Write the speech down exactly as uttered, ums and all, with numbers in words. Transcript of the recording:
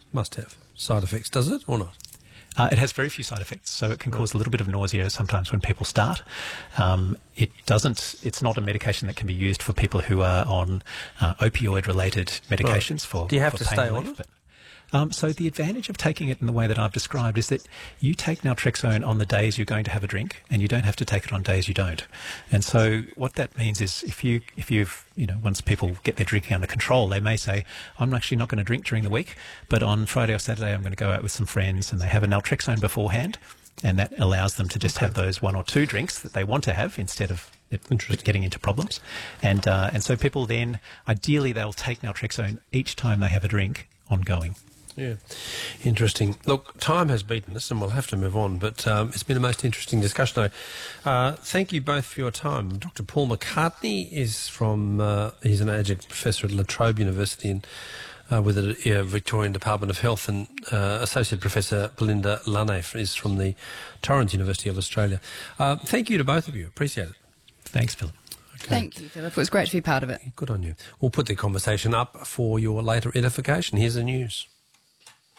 Must have side effects, does it, or not? Uh, it has very few side effects, so it can cause a little bit of nausea sometimes when people start. Um, it doesn't. It's not a medication that can be used for people who are on uh, opioid-related medications. Right. For do you have for to pain stay relief, on it? but, Um, so the advantage of taking it in the way that I've described is that you take naltrexone on the days you're going to have a drink, and you don't have to take it on days you don't. And so what that means is if you if you've you know once people get their drinking under control, they may say, I'm actually not going to drink during the week, but on Friday or Saturday I'm going to go out with some friends, and they have a naltrexone beforehand, and that allows them to just okay. have those one or two drinks that they want to have instead of it getting into problems. And uh, and so people then ideally they'll take naltrexone each time they have a drink ongoing. Yeah, interesting. Look, time has beaten us and we'll have to move on, but um, it's been a most interesting discussion. Uh, thank you both for your time. Doctor Paul McCartney is from, uh, he's an adjunct professor at La Trobe University and uh, with the uh, Victorian Department of Health, and uh, Associate Professor Belinda Lunay is from the Torrens University of Australia. Uh, thank you to both of you. Appreciate it. Thanks, Philip. Okay. Thank you, Philip. It was great to be part of it. Good on you. We'll put the conversation up for your later edification. Here's the news.